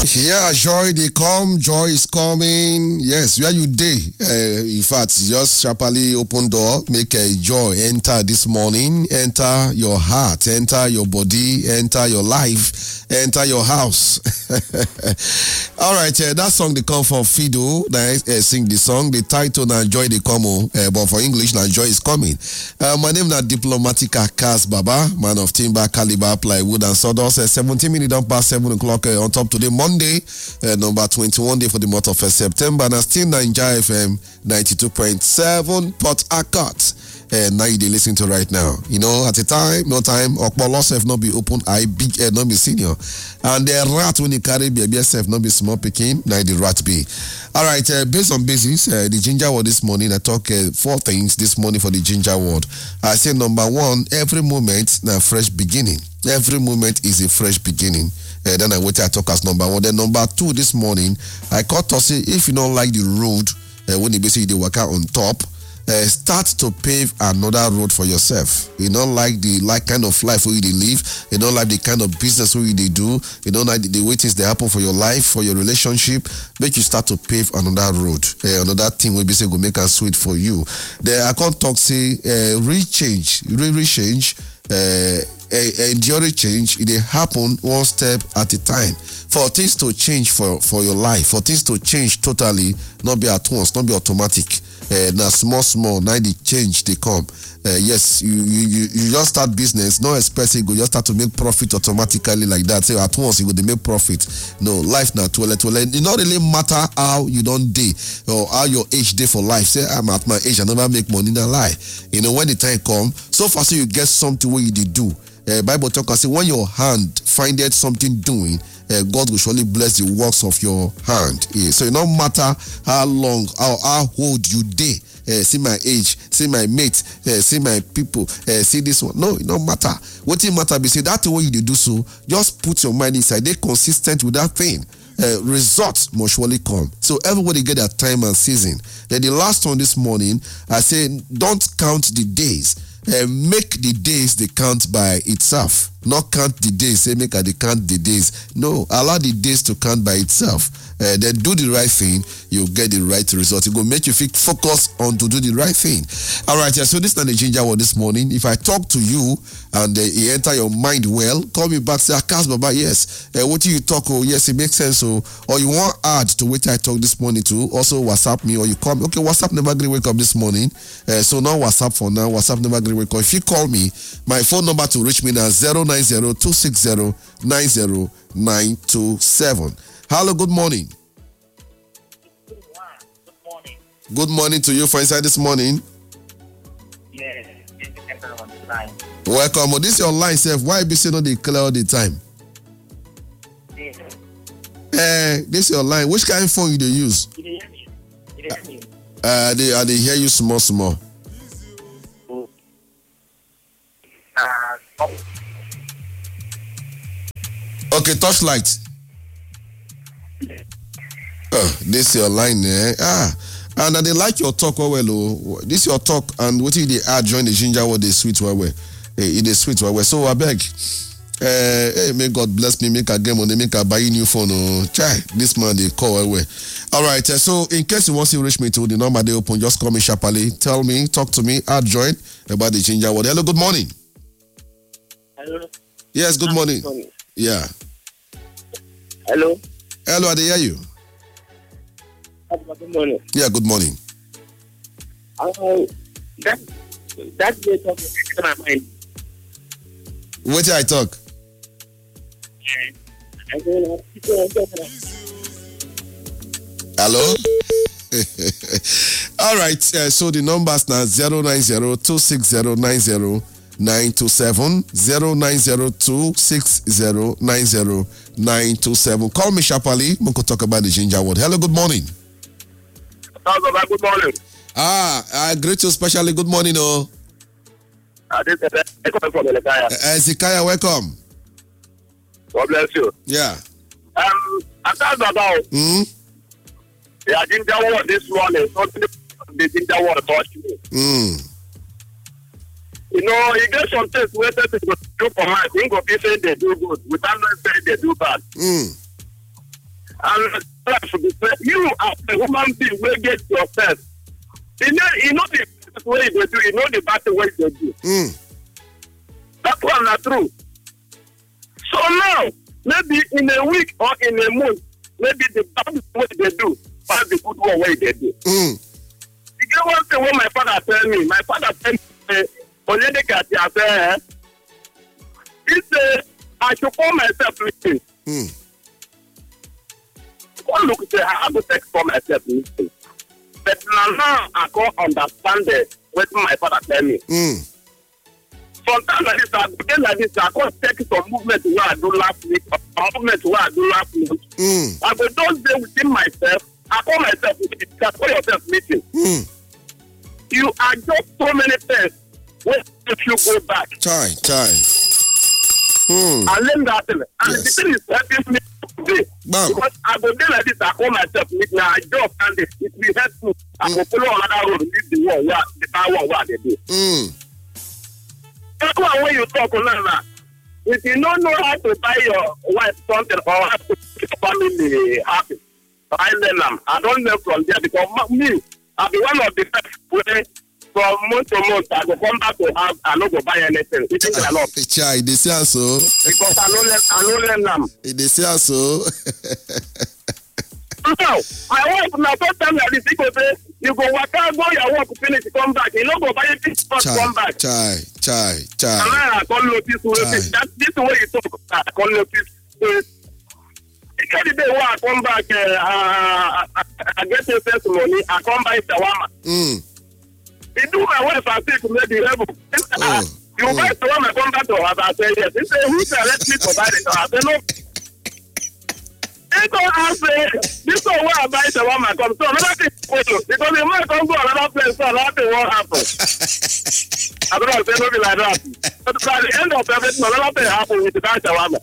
Yeah, joy they come, joy is coming. Yes, where you day? In fact, just sharply open door, make a joy enter this morning, enter your heart, enter your body, enter your life, enter your house. All right, that song they come from Fido. Sing the song. The title now Joy they come, but for English now Joy is coming. My name is Diplomatica Kas Baba, man of timber, caliber, plywood and sawdust. 17 minutes past 7 o'clock on top today, Monday, number 21 day for the month of September. And still Nigeria FM 92.7 Port Harcourt. Now you listen to right now. You know, at a time, no time, Okpolo self not be open, I big head not be senior. And the rat when you carry baby self not be small picking, now the rat be. All right, based on basis, the ginger word this morning, I talk 4 things this morning for the ginger word. I say number 1, every moment now fresh beginning. Every moment is a fresh beginning. Then I wait I talk as number 1. Then number 2 this morning, I caught to say if you don't like the road, when you basically they work out on top, start to pave another road for yourself. You don't like the kind of life where you live. You don't like the kind of business where you do. You don't like the way things they happen for your life, for your relationship. Make you start to pave another road. Another thing will be say go make a sweet for you. There I can't talk say change. Enduring change, it happen one step at a time. For things to change for your life, for things to change totally, not be at once, not be automatic. Now small, now the change they come. Yes, you just start business, not expect you go just start to make profit automatically like that. Say at once you go to make profit. No, life now to it not really matter how you don't day or how your age day for life. Say I'm at my age, I never make money in a lie. You know when the time come, so far so you get something where you did do. Bible talk and say when your hand findeth something doing, God will surely bless the works of your hand. So it no matter how long, how old you day, see my age, see my mate, see my people, see this one. No, it don't matter. What it matter be say that way you do so, just put your mind inside. They consistent with that thing. Results must surely come. So everybody get their time and season. Then the last one this morning, I say don't count the days. Make the days they count by itself. Not count the days, say make they count the days. No, allow the days to count by itself. Then do the right thing, you'll get the right result. It will make you focus on to do the right thing. All right, yeah, so this is not the ginger word this morning. If I talk to you and it enter your mind well, call me back, say, Akas Baba, yes. What do you talk? Oh, yes, it makes sense. Or you want add to what I talk this morning to, also WhatsApp me or you call me. Okay, WhatsApp never agree wake up this morning. So now WhatsApp for now. WhatsApp never agree wake up. If you call me, my phone number to reach me now 090-260-90927. Hello, good morning. Good morning to you for inside this morning. Yes, on the line. Welcome. Oh, this is your line, Seth. Why be saying no they clear all the time? Yes. This is your line. Which kind of phone you they use? You hear me? They hear you small. Okay, touchlight. This is your line, and they like your talk well. This is your talk, and what if they add join the ginger what they sweet well. It is sweet well. So I beg, hey, may God bless me, make a game on they make a buy new phone. Chai, this man they call well. All right, so in case you want to reach me to the number they open, just call me sharply. Tell me, talk to me, add join about the ginger word. Hello, good morning. Hello. Yes, good morning. Yeah. Hello. Hello, I hear you. Good morning. Yeah, good morning. That day talking to my mind. What did I talk? Hello? All right, so the numbers now 090-260-90927, 090-260-90927. Call me sharply. We could talk about the ginger word. Hello, good morning. Good morning. I greet you especially. Good morning, oh. This is from Ezekiah, welcome. God bless you. Yeah. I thought about the ginger word this morning. Something the ginger word touched me. You know, you get some things where people do for us. You go be saying they do good without not saying they do bad. And you as a human being will get yourself. You know the way they do, you know the better way they do. That one is true. So now, maybe in a week or in a month, maybe the bad way they do, but the good way they do. You get one thing what my father tell me. My father tell me, he said, I should call myself listening. One look say I have to take for myself listening. But now I can't understand what my father tell me. Sometimes like this, I can't take some movement where I do last week, or movement where I do last month. I go those days within myself, I call myself meeting. I call yourself meeting. You are just so many things. When if you go back. Time. I learn that thing. And the thing is helping me today. Because I go there like this, I call myself meeting. I just and it will help me. I go follow another road, leave the one where they do. That's why when you talk now, if you don't know how to buy your wife something or how to keep your family happy, I learn them. I don't learn from there because me, I'll be one of the best way from month to month. I go come back to house, I don't go buy anything. You think I love? Child, they say so. Because I don't learn them. They say so. Now, my wife now first time like this, go say, you go work out, go your work, finish, come back. You don't go buy anything, come back. Child. And I call notice, that's this way you talk. I call notice. The day when I come back, I get your testimony, I come by the woman. They do my wife, I say to me, the level. You buy the woman, come back to her, I say, yes. They say, who said, let me provide it? I say, no. They don't answer, this is where I buy the woman, come. So another thing, because the man come to another place, so another thing won't happen. I don't know, say nothing like that. But by the end of everything, another thing happen with the guy shawarma.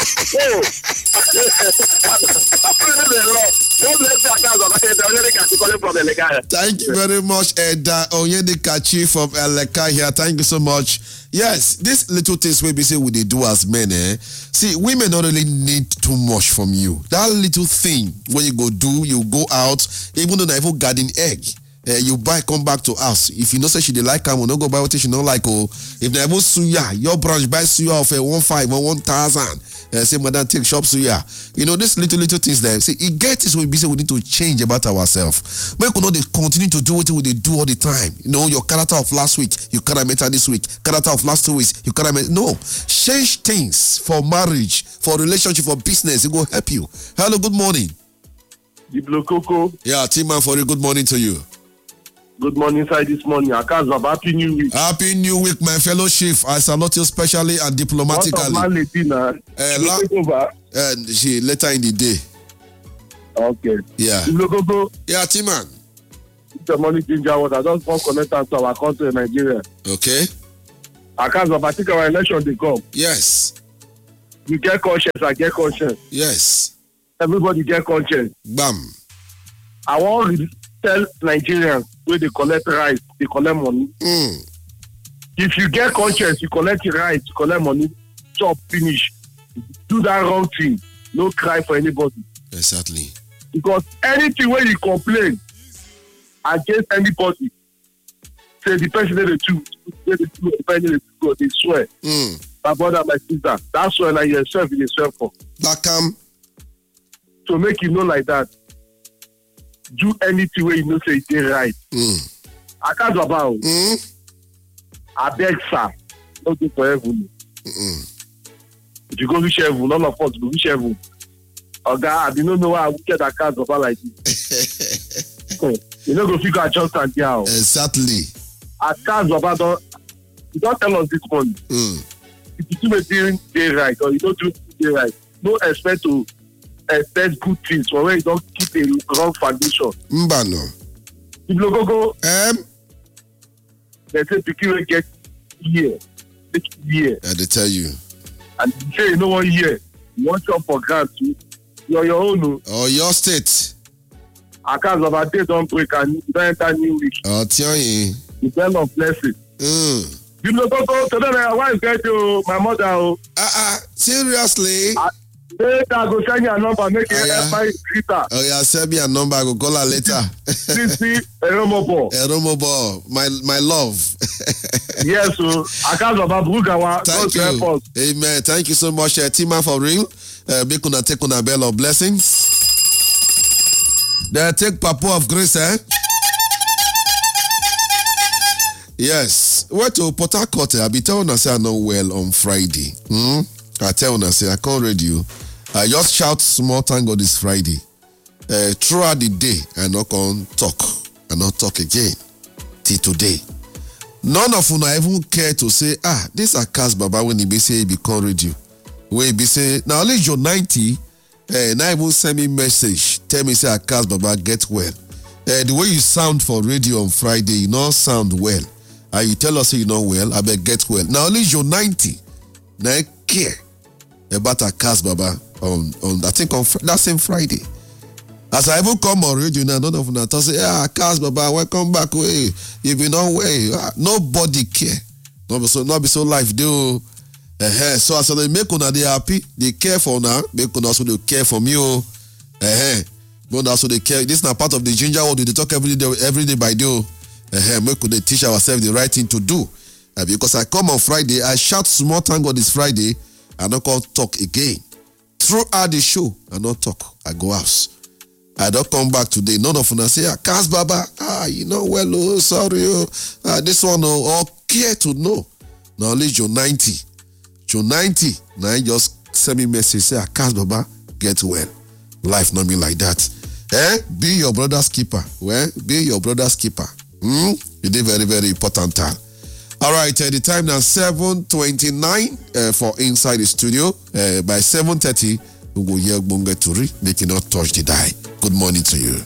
Thank you very much, Eda Onyedikachi from Eleka here. Thank you so much. Yes, these little things we be say we they do as men, See, women don't really need too much from you. That little thing when you go do, you go out, even though I even garden egg. You buy, come back to us. If you know say she dey like am, we no go buy what she don't like. Oh, if they even suya, your branch buy suya of 1,500 or 1,000. Say madam take shop suya. You know this little things there. See, it gets this way we say we need to change about ourselves. We could not continue to do what we do all the time. You know your character of last week, you can't meet this week. Character of last 2 weeks, you can't meet. No, change things for marriage, for relationship, for business. It will help you. Hello, good morning. Coco. Yeah, team man for you. Good morning to you. Good morning, sir. This morning, Akazab, Happy New Week. Happy New Week, my fellow chief. I salute you specially and diplomatically. She later in the day. Okay. Yeah. Coco. Yeah, T-man. The money ginger water. I just want to connect us to our country in Nigeria. Okay. Akazab, I think our election they come. Yes. You get conscience, I get conscience. Yes. Everybody get conscience. Bam. I want to tell Nigerians where they collect rice, they collect money. If you get conscience, you collect your rights, you collect money, chop, finish. Do that wrong thing. No cry for anybody. Exactly. Because anything where you complain against anybody, say the person they do, they swear. My brother, my sister, that's why like yourself in yourself for. So make you know like that. Do anything where you know say it's right. I can't about. I beg, sir. Don't go for heaven. If you go to heaven, none of us go to heaven. Oh God, I don't know why I would get a card about like this. You know, go figure out just and down. Exactly. I can't about. You don't tell us this morning. If you do anything right or you don't do anything right, no expect to expect good things for when you don't keep a wrong foundation. Mbano. If you go, they say people will get here. They tell you. And you say you know 1 year, you want job for grants, you're your own. Or your state. I can't of a day don't break and you don't enter new week. Oh, tell you. You tell of blessing. You know, go to them, why is that you, my mother? Seriously? Later, I go send you a number, make it my greeter. Oh yeah, send me a number, I go call her later. Sisi Eromobo. Eromobo, my love. Yes, so Akas Baba Brugawa. Thank you. Amen. Thank you so much, Tima, for real. Make una take una bell of blessings. They take Papa of Grace, eh? Yes. Where to Port Harcourt? I be telling una say I not well on Friday. I tell una say I can't read you. I just shout small thank God it's Friday. Throughout the day, I not can talk. I not talk again. Till today. None of una even care to say, this Akas Baba when he be say he be can't read you. When he be say, now at least you're 90, now even send me message. Tell me say Akas Baba get well. The way you sound for radio on Friday, you not sound well. And you tell us you're not well, I bet get well. Now at least you're 90. Now I care about Akas Baba on I think on that same Friday. As I even come on radio now, none of them say, Akas Baba, welcome back. You've been on way. Nobody care. Not be so life do. So as they make una they happy, they care for now. Make una also they care for me. But also they care. This is not part of the ginger world. They talk every day by day. Make they teach ourselves the right thing to do. Because I come on Friday, I shout small thank God it's Friday. I don't call talk again. Throughout the show, I don't talk. I go house. I don't come back today. None of them say, Akas Baba, you know well, sorry, this one, all care to know. Now at least you're 90. You're 90. Now you just send me message, say, Akas Baba, get well. Life not be like that. Be your brother's keeper. Well, be your brother's keeper. It is very, very important time. All right, the time now 7:29 for inside the studio. By 7:30, we will hear Bunga Turi making not touch the die. Good morning to you.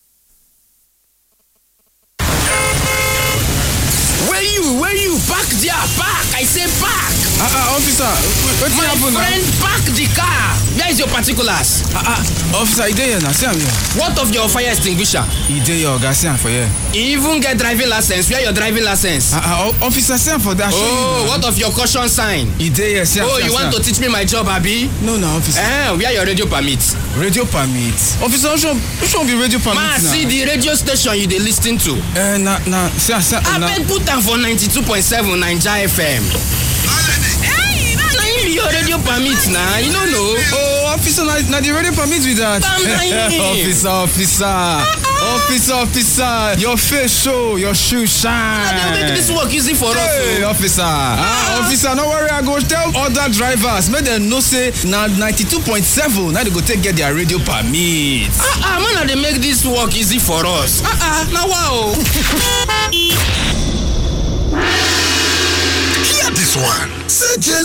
Where you? Park there, park. I say park. Officer, what's happening? My friend, park the car. Where is your particulars? Officer, he there now. See him here. What of your fire extinguisher? He there, your gas for here. You even get driving license. Where your driving license? Officer, send for that. What of your caution sign? He there, see. You want to teach me my job, Abi? No, officer. Where your radio permit? Radio permit. Officer, which one be radio permit? Man, see the radio station you dey listen to. See. I beg put am for 92.7 Naija FM. Hey, na him your radio permit now. You don't know. Oh, officer, na the radio permit with that. Officer, your face show, your shoe shine. They make this work easy for us. Hey, officer. Officer, no worry, I go tell other drivers. Make them know say na 92.7. Now they go get their radio permit. Man, they make this work easy for us. Now wow. Hear this one.